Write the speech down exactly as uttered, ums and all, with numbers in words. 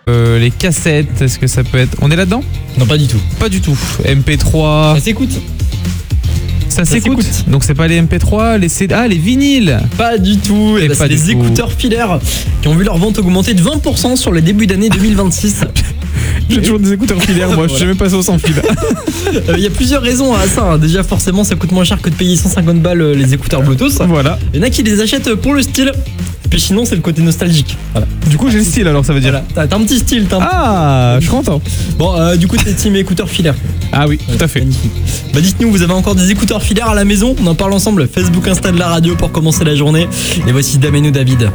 euh, les cassettes, est-ce que ça peut être... On est là-dedans ? Non, pas du tout. Pas du tout. M P trois... Ça s'écoute. Ça, Ça s'écoute. s'écoute. Donc c'est pas les M P trois, les C D... Ah, les vinyles. Pas du tout. Et bah, pas c'est du les tout. écouteurs filaires qui ont vu leur vente augmenter de vingt pour cent sur le début d'année deux mille vingt-six. J'ai toujours des écouteurs filaires, moi. Je suis jamais passé au sans fil. Il euh, y a plusieurs raisons à ça. Hein. Déjà, forcément, ça coûte moins cher que de payer cent cinquante balles euh, les écouteurs Bluetooth. Voilà. Il y en a qui les achètent pour le style. Et puis sinon, c'est le côté nostalgique. Voilà. Du coup, j'ai le style, alors ça veut dire. Voilà. T'as, t'as un petit style. T'as un Ah, je suis content. Bon, euh, du coup, t'es team écouteurs filaires. Ah oui, tout à fait. Magnifique. Bah, dites-nous, vous avez encore des écouteurs filaires à la maison ? On en parle ensemble. Facebook, Insta de la radio pour commencer la journée. Et voici Dameno David.